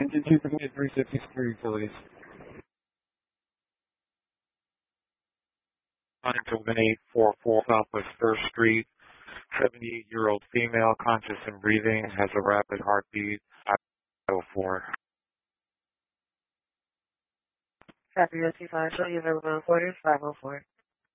Engine 258 security utilities. Huntington 844 Southwest 1st Street. 78-year-old female, conscious and breathing, has a rapid heartbeat. 504. Copy, Rescue 5, show you available quarters, 504.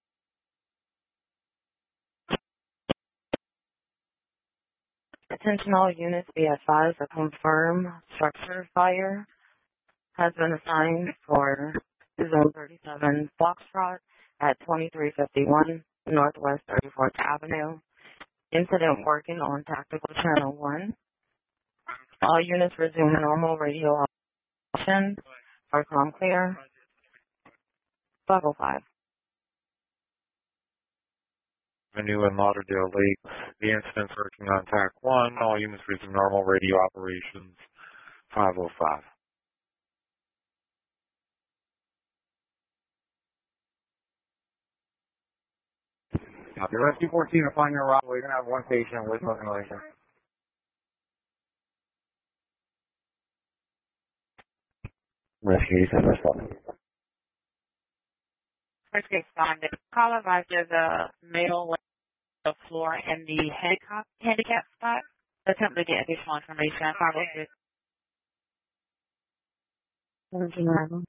Attention all units, be advised a confirmed structure fire has been assigned for Zone 37 Foxtrot at 2351 Northwest 34th Avenue. Incident working on Tactical Channel 1. All units resume normal radio operation for comm clear. 505. Avenue in Lauderdale Lake. The incident's working on TAC 1. All units resume normal radio operations. 505. Copy. Rescue 14 are finding a route. We're going to have one patient with smoke inhalation. Rescue 87 responding. First case responded. Call advised there's a male laying on the floor in the handicap spot. Attempt to get additional information. 506. 17 arrival.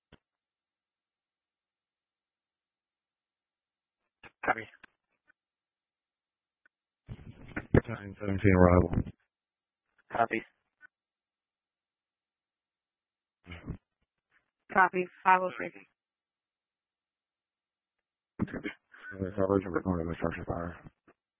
Copy. 917 arrival. Copy. Copy. 503. Coverage of recording of structure fire.